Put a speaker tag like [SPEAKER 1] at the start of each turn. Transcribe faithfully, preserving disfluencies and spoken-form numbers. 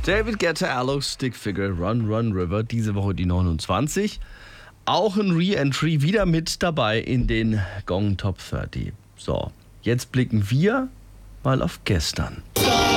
[SPEAKER 1] David Guetta, Aloe, Stick Figure, Run, Run, River. Diese Woche die neunundzwanzig. Auch ein Re-Entry wieder mit dabei in den Gong Top dreißig. So, jetzt blicken wir mal auf gestern.